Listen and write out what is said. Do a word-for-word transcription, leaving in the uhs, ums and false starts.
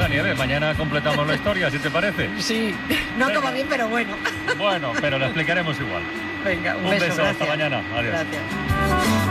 la nieve. Mañana completamos la historia, si te parece. Sí, no Venga. acaba bien, pero bueno. Bueno, pero lo explicaremos igual. Venga, un, Un beso, beso, hasta gracias. mañana. Adiós. Gracias.